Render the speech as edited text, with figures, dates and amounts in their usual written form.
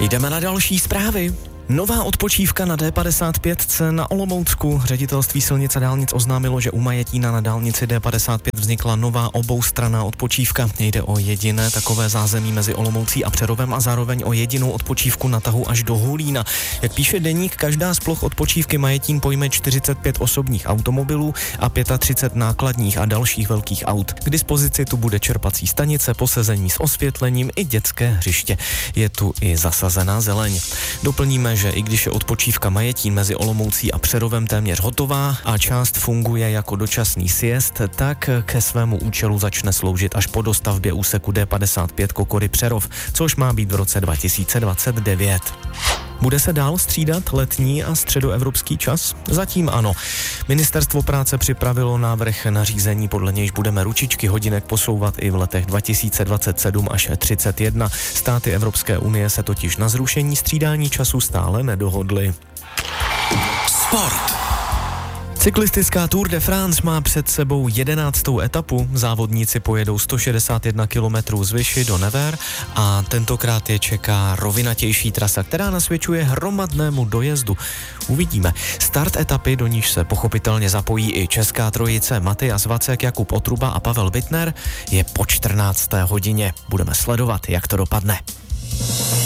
Jdeme na další zprávy. Nová odpočívka na D55 na Olomoucku. Ředitelství silnic a dálnic oznámilo, že u Majetína na dálnici D55 vznikla nová oboustranná odpočívka. Jde o jediné takové zázemí mezi Olomoucí a Přerovem a zároveň o jedinou odpočívku na tahu až do Hulína. Jak píše deník, každá z ploch odpočívky Majetín pojme 45 osobních automobilů a 35 nákladních a dalších velkých aut. K dispozici tu bude čerpací stanice, posezení s osvětlením i dětské hřiště. Je tu i zasazená zeleň. Doplníme, že i když je odpočívka Majetín mezi Olomoucí a Přerovem téměř hotová a část funguje jako dočasný sjezd, tak ke svému účelu začne sloužit až po dostavbě úseku D55 Kokory Přerov, což má být v roce 2029. Bude se dál střídat letní a středoevropský čas? Zatím ano. Ministerstvo práce připravilo návrh nařízení, podle nějž budeme ručičky hodinek posouvat i v letech 2027 až 31. Státy Evropské unie se totiž na zrušení střídání času stále nedohodly. Sport. Cyklistická Tour de France má před sebou 11. etapu. Závodníci pojedou 161 km z Vichy do Nevers a tentokrát je čeká rovinatější trasa, která nasvědčuje hromadnému dojezdu. Uvidíme. Start etapy, do níž se pochopitelně zapojí i česká trojice Matyas Vacek, Jakub Otruba a Pavel Bittner, je po 14. hodině. Budeme sledovat, jak to dopadne.